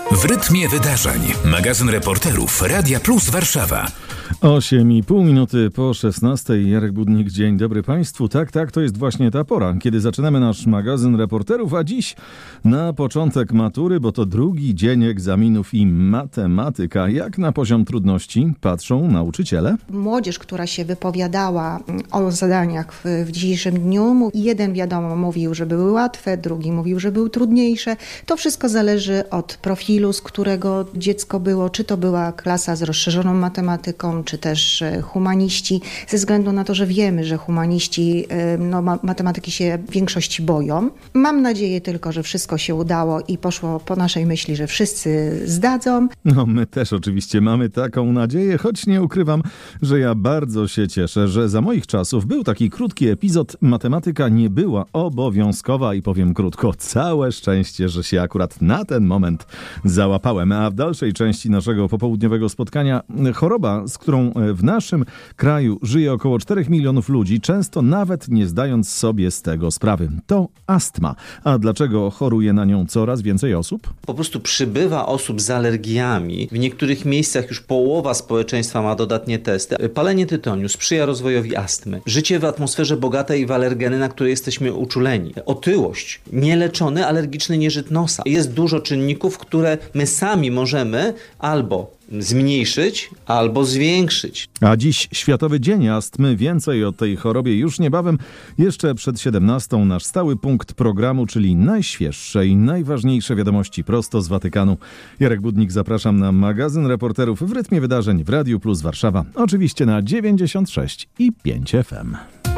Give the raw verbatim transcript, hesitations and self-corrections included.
W rytmie wydarzeń. Magazyn reporterów Radia Plus Warszawa. osiem i pół minuty po szesnastej. Jarek Budnik, dzień dobry Państwu. Tak, tak, to jest właśnie ta pora, kiedy zaczynamy nasz magazyn reporterów, a dziś na początek matury, bo to drugi dzień egzaminów i matematyka. Jak na poziom trudności patrzą nauczyciele? Młodzież, która się wypowiadała o zadaniach w, w dzisiejszym dniu, jeden wiadomo mówił, że były łatwe, drugi mówił, że były trudniejsze. To wszystko zależy od profilu, z którego dziecko było, czy to była klasa z rozszerzoną matematyką, czy też humaniści, ze względu na to, że wiemy, że humaniści no, matematyki się w większości boją. Mam nadzieję tylko, że wszystko się udało i poszło po naszej myśli, że wszyscy zdadzą. No my też oczywiście mamy taką nadzieję, choć nie ukrywam, że ja bardzo się cieszę, że za moich czasów był taki krótki epizod. Matematyka nie była obowiązkowa i powiem krótko, całe szczęście, że się akurat na ten moment załapałem. A w dalszej części naszego popołudniowego spotkania choroba, z którą w naszym kraju żyje około czterech milionów ludzi, często nawet nie zdając sobie z tego sprawy. To astma. A dlaczego choruje na nią coraz więcej osób? Po prostu przybywa osób z alergiami. W niektórych miejscach już połowa społeczeństwa ma dodatnie testy. Palenie tytoniu sprzyja rozwojowi astmy. Życie w atmosferze bogatej w alergeny, na które jesteśmy uczuleni. Otyłość, nieleczony alergiczny nieżyt nosa. Jest dużo czynników, które my sami możemy albo zmniejszyć, albo zwiększyć. A dziś Światowy Dzień Astmy. Więcej o tej chorobie już niebawem. Jeszcze przed siedemnastą nasz stały punkt programu, czyli najświeższe i najważniejsze wiadomości prosto z Watykanu. Jarek Budnik, zapraszam na magazyn reporterów w rytmie wydarzeń w Radiu Plus Warszawa. Oczywiście na dziewięćdziesiąt sześć i pięć F M.